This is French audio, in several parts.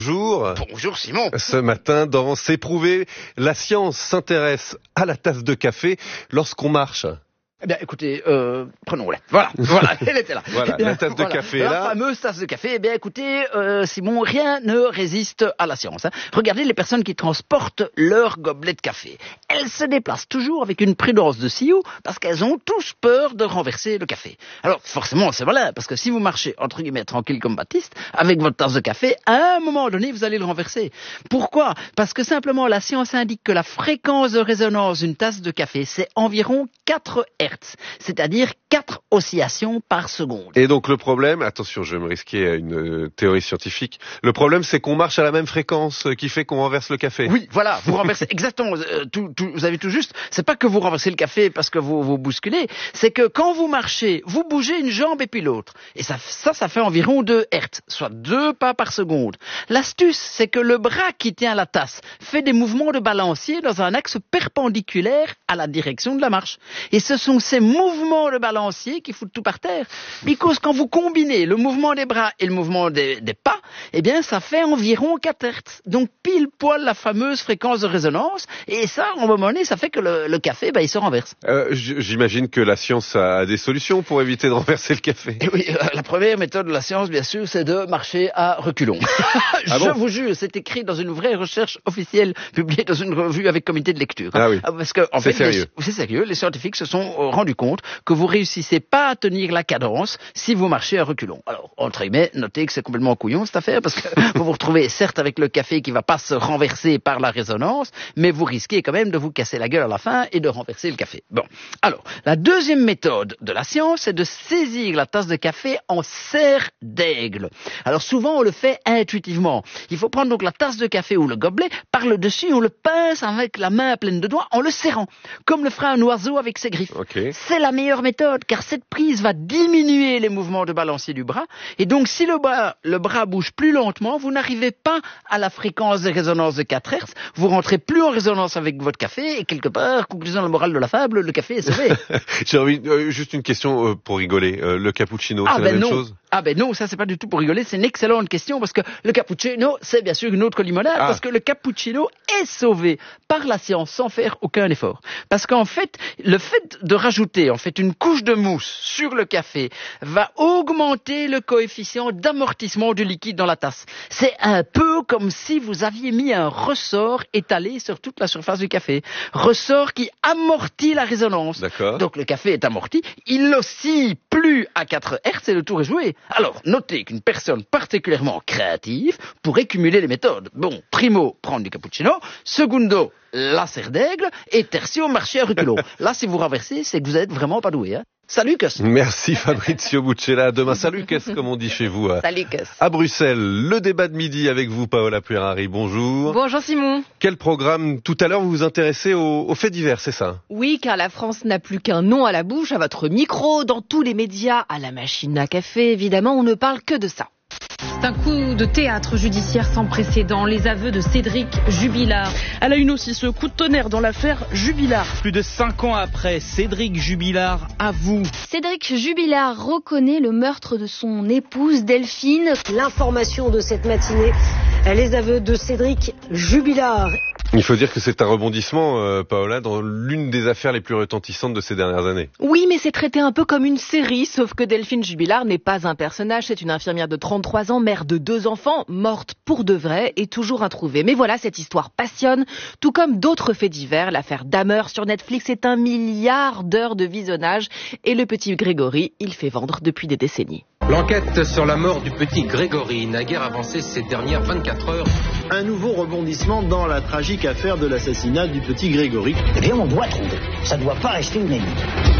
Bonjour. Bonjour Simon. Ce matin, dans C'est prouvé, la science s'intéresse à la tasse de café lorsqu'on marche. Eh bien, écoutez, prenons-la. Voilà, elle était là. Voilà, la tasse de café est là. La fameuse tasse de café. Eh bien, écoutez, Simon, rien ne résiste à la science. Regardez les personnes qui transportent leur gobelet de café. Elles se déplacent toujours avec une prudence de sioux parce qu'elles ont tous peur de renverser le café. Alors, forcément, c'est malin, parce que si vous marchez, entre guillemets, tranquille comme Baptiste, avec votre tasse de café, à un moment donné, vous allez le renverser. Pourquoi ? Parce que simplement, la science indique que la fréquence de résonance d'une tasse de café, c'est environ 4 Hz. C'est-à-dire 4 oscillations par seconde. Et donc le problème, attention, je vais me risquer à une théorie scientifique, le problème c'est qu'on marche à la même fréquence qui fait qu'on renverse le café. Oui, voilà, vous renversez exactement, vous avez tout juste, c'est pas que vous renversez le café parce que vous bousculez, c'est que quand vous marchez, vous bougez une jambe et puis l'autre. Et ça fait environ 2 Hz, soit 2 pas par seconde. L'astuce, c'est que le bras qui tient la tasse fait des mouvements de balancier dans un axe perpendiculaire à la direction de la marche. Et ce sont ces mouvements de balancier qui foutent tout par terre. Because quand vous combinez le mouvement des bras et le mouvement des pas, eh bien, ça fait environ 4 Hz. Donc, pile poil la fameuse fréquence de résonance. Et ça, en un moment donné, ça fait que le café, il se renverse. J'imagine que la science a des solutions pour éviter de renverser le café. Et oui, la première méthode de la science, bien sûr, c'est de marcher à reculons. Vous jure, c'est écrit dans une vraie recherche officielle, publiée dans une revue avec comité de lecture. Ah oui. Parce que, en fait, c'est sérieux. Les scientifiques se sont rendu compte que vous réussissez pas à tenir la cadence si vous marchez à reculons. Alors, entre guillemets, notez que c'est complètement couillon cette affaire, parce que vous vous retrouvez certes avec le café qui va pas se renverser par la résonance, mais vous risquez quand même de vous casser la gueule à la fin et de renverser le café. Bon. Alors, la deuxième méthode de la science, c'est de saisir la tasse de café en serre d'aigle. Alors, souvent, on le fait intuitivement. Il faut prendre donc la tasse de café ou le gobelet, par le dessus, on le pince avec la main pleine de doigts en le serrant, comme le ferait un oiseau avec ses griffes. Okay. C'est la meilleure méthode, car cette prise va diminuer les mouvements de balancier du bras, et donc si le bras bouge plus lentement, vous n'arrivez pas à la fréquence de résonance de 4 Hz, vous rentrez plus en résonance avec votre café, et quelque part, conclusion de la morale de la fable, le café est sauvé. J'ai envie, juste une question pour rigoler, le cappuccino, c'est la même chose ? Ah ben non, ça c'est pas du tout pour rigoler, c'est une excellente question, parce que le cappuccino, c'est bien sûr une autre limonade, parce que le cappuccino est sauvé par la science sans faire aucun effort. Parce qu'en fait, le fait de rajouter une couche de mousse sur le café va augmenter le coefficient d'amortissement du liquide dans la tasse. C'est un peu comme si vous aviez mis un ressort étalé sur toute la surface du café. Ressort qui amortit la résonance. D'accord. Donc le café est amorti, il oscille plus à 4 Hz et le tour est joué. Alors, notez qu'une personne particulièrement créative pourrait cumuler les méthodes. Bon, primo, prendre du cappuccino, secondo, la serre d'aigle, et tertio, marcher à reculons. Là, si vous renversez, c'est que vous êtes vraiment pas doué. Salut, Cus. Merci Fabrizio Buccella. À demain. Salut, Cus, comme on dit chez vous. Salut, Cus. À Bruxelles, le débat de midi avec vous, Paola Puerari. Bonjour. Bonjour Simon. Quel programme ? Tout à l'heure, vous vous intéressez aux faits divers, c'est ça ? Oui, car la France n'a plus qu'un nom à la bouche, à votre micro, dans tous les médias, à la machine à café, évidemment, on ne parle que de ça. C'est un coup de théâtre judiciaire sans précédent. Les aveux de Cédric Jubilard. Elle a une aussi ce coup de tonnerre dans l'affaire Jubilard. Plus de 5 ans après, Cédric Jubilard avoue. Cédric Jubilard reconnaît le meurtre de son épouse Delphine. L'information de cette matinée, les aveux de Cédric Jubilard. Il faut dire que c'est un rebondissement, Paola, dans l'une des affaires les plus retentissantes de ces dernières années. Oui, mais c'est traité un peu comme une série, sauf que Delphine Jubilard n'est pas un personnage, c'est une infirmière de 33 ans, mère de 2 enfants, morte pour de vrai et toujours introuvée. Mais voilà, cette histoire passionne, tout comme d'autres faits divers. L'affaire Dahmer sur Netflix est 1 milliard d'heures de visionnage et le petit Grégory, il fait vendre depuis des décennies. L'enquête sur la mort du petit Grégory n'a guère avancé ces dernières 24 heures. Un nouveau rebondissement dans la tragique affaire de l'assassinat du petit Grégory. Eh bien, on doit trouver. Ça ne doit pas rester une énigme.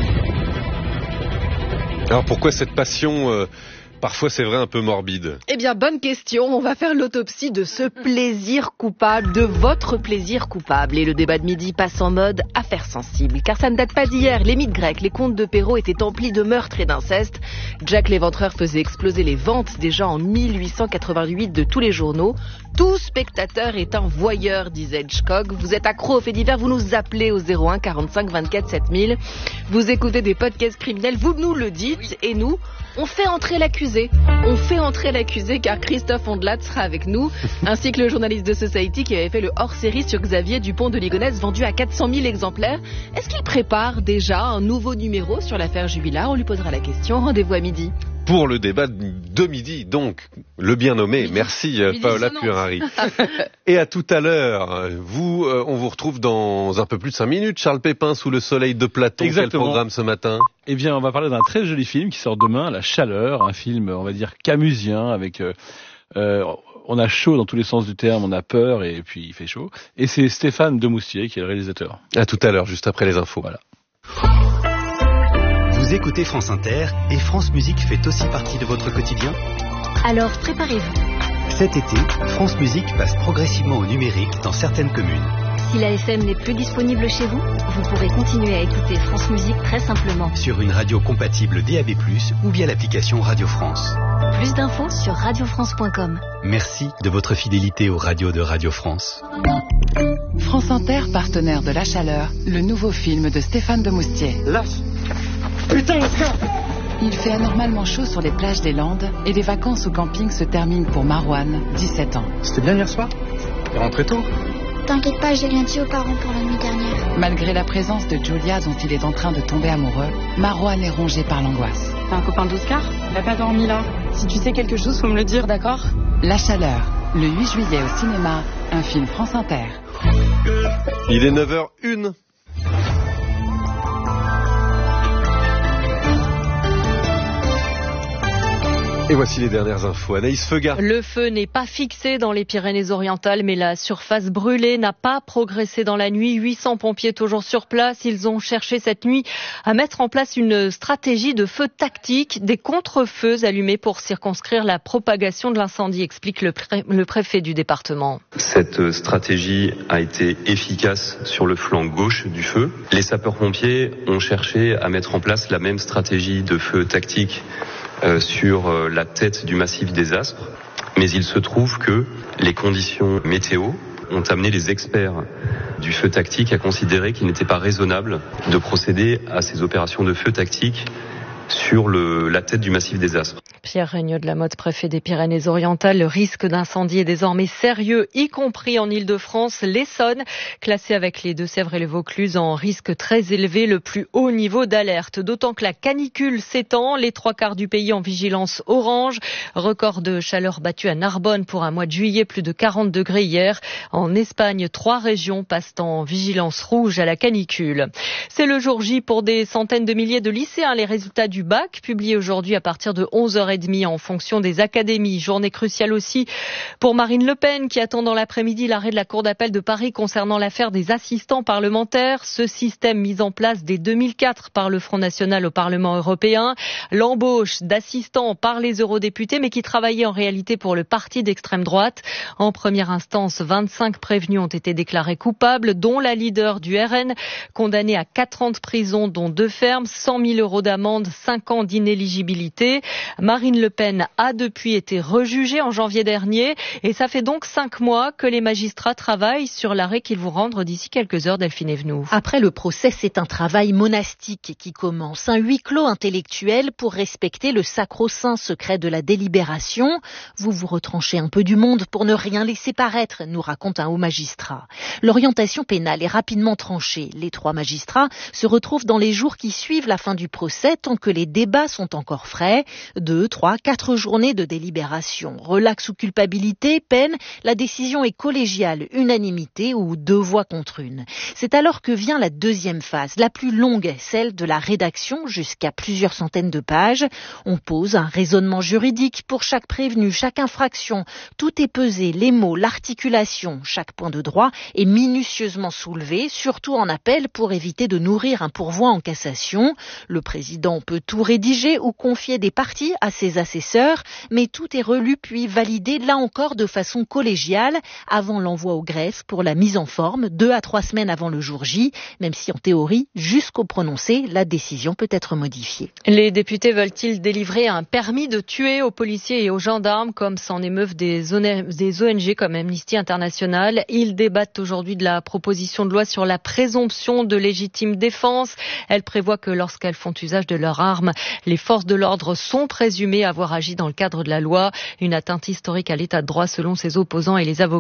Alors pourquoi cette passion parfois c'est vrai un peu morbide? Eh bien, bonne question. On va faire l'autopsie de ce plaisir coupable, de votre plaisir coupable. Et le débat de midi passe en mode affaire sensible. Car ça ne date pas d'hier. Les mythes grecs, les contes de Perrault étaient emplis de meurtres et d'inceste. Jack l'Éventreur faisait exploser les ventes déjà en 1888 de tous les journaux. Tout spectateur est un voyeur, disait Hitchcock. Vous êtes accro aux faits divers, vous nous appelez au 01 45 24 7000. Vous écoutez des podcasts criminels, vous nous le dites, et nous, on fait entrer l'accusé. On fait entrer l'accusé car Christophe Ondelat sera avec nous, ainsi que le journaliste de Society qui avait fait le hors-série sur Xavier Dupont de Ligonnès, vendu à 400 000 exemplaires. Est-ce qu'il prépare déjà un nouveau numéro sur l'affaire Jubilard? On lui posera la question. Rendez-vous à midi. Pour le débat de midi, donc, le bien nommé. Midi. Merci Paola Puerari. Et à tout à l'heure. On vous retrouve dans un peu plus de 5 minutes. Charles Pépin, Sous le soleil de Platon. Exactement. Quel programme ce matin? Eh bien, on va parler d'un très joli film qui sort demain, La Chaleur, un film, on va dire, camusien, avec... on a chaud dans tous les sens du terme, on a peur et puis il fait chaud. Et c'est Stéphane Demoustier qui est le réalisateur. À tout à l'heure, juste après les infos. Voilà. Vous écoutez France Inter et France Musique fait aussi partie de votre quotidien? Alors préparez-vous. Cet été, France Musique passe progressivement au numérique dans certaines communes. Si la FM n'est plus disponible chez vous, vous pourrez continuer à écouter France Musique très simplement. Sur une radio compatible DAB+, ou via l'application Radio France. Plus d'infos sur radiofrance.com. Merci de votre fidélité aux radios de Radio France. France Inter, partenaire de La Chaleur, le nouveau film de Stéphane Demoustier. Putain, Oscar! Il fait anormalement chaud sur les plages des Landes et les vacances au camping se terminent pour Marouane, 17 ans. C'était bien hier soir? Il est rentré tôt? T'inquiète pas, j'ai rien dit aux parents pour la nuit dernière. Malgré la présence de Julia dont il est en train de tomber amoureux, Marouane est rongé par l'angoisse. T'es un copain d'Oscar? Il a pas dormi là. Si tu sais quelque chose, faut me le dire, d'accord? La Chaleur, le 8 juillet au cinéma, un film France Inter. Il est 9h01. Et voici les dernières infos. Anaïs Feuga. Le feu n'est pas fixé dans les Pyrénées-Orientales, mais la surface brûlée n'a pas progressé dans la nuit. 800 pompiers toujours sur place. Ils ont cherché cette nuit à mettre en place une stratégie de feu tactique, des contre-feux allumés pour circonscrire la propagation de l'incendie, explique le préfet du département. Cette stratégie a été efficace sur le flanc gauche du feu. Les sapeurs-pompiers ont cherché à mettre en place la même stratégie de feu tactique sur la tête du massif des Aspres, mais il se trouve que les conditions météo ont amené les experts du feu tactique à considérer qu'il n'était pas raisonnable de procéder à ces opérations de feu tactique sur la tête du massif des Aspres. Pierre Regnault de la Motte, préfet des Pyrénées-Orientales. Le risque d'incendie est désormais sérieux, y compris en Île-de-France. L'Essonne, classée avec les Deux-Sèvres et le Vaucluse en risque très élevé, le plus haut niveau d'alerte. D'autant que la canicule s'étend, les 3/4 du pays en vigilance orange. Record de chaleur battu à Narbonne pour un mois de juillet, plus de 40 degrés hier. En Espagne, 3 régions passent en vigilance rouge à la canicule. C'est le jour J pour des centaines de milliers de lycéens. Les résultats du bac, publiés aujourd'hui à partir de 11h30 en fonction des académies. Journée cruciale aussi pour Marine Le Pen qui attend dans l'après-midi l'arrêt de la Cour d'appel de Paris concernant l'affaire des assistants parlementaires. Ce système mis en place dès 2004 par le Front National au Parlement européen. L'embauche d'assistants par les eurodéputés mais qui travaillaient en réalité pour le parti d'extrême droite. En première instance, 25 prévenus ont été déclarés coupables, dont la leader du RN, condamnée à 4 ans de prison, dont 2 fermes, 100 000 euros d'amende, 5 ans d'inéligibilité. Marine Le Pen a depuis été rejugée en janvier dernier et ça fait donc 5 mois que les magistrats travaillent sur l'arrêt qu'ils vont rendre d'ici quelques heures. Delphine Evenou. Après le procès, c'est un travail monastique qui commence, un huis clos intellectuel pour respecter le sacro-saint secret de la délibération. Vous vous retranchez un peu du monde pour ne rien laisser paraître, nous raconte un haut magistrat. L'orientation pénale est rapidement tranchée. Les 3 magistrats se retrouvent dans les jours qui suivent la fin du procès tant que les débats sont encore frais. 2, 3, 4 journées de délibération. Relax ou culpabilité, peine, la décision est collégiale, unanimité ou 2 voix contre 1. C'est alors que vient la deuxième phase, la plus longue, celle de la rédaction jusqu'à plusieurs centaines de pages. On pose un raisonnement juridique pour chaque prévenu, chaque infraction. Tout est pesé, les mots, l'articulation, chaque point de droit est minutieusement soulevé, surtout en appel pour éviter de nourrir un pourvoi en cassation. Le président peut tout rédiger ou confier des parties à ses ses assesseurs, mais tout est relu puis validé, là encore de façon collégiale, avant l'envoi au greffe pour la mise en forme, 2 à 3 semaines avant le jour J, même si en théorie, jusqu'au prononcé, la décision peut être modifiée. Les députés veulent-ils délivrer un permis de tuer aux policiers et aux gendarmes, comme s'en émeuvent des ONG comme Amnesty International? Ils débattent aujourd'hui de la proposition de loi sur la présomption de légitime défense. Elle prévoit que lorsqu'elles font usage de leurs armes, les forces de l'ordre sont présumées avoir agi dans le cadre de la loi. Une atteinte historique à l'état de droit selon ses opposants et les avocats.